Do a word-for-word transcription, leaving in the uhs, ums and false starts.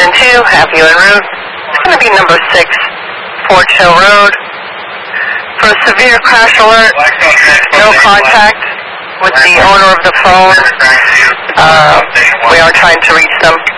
Engine two, have you en route. It's going to be number six, Fort Hill Road. For a severe crash alert, no contact with the owner of the phone. Uh, we are trying to reach them.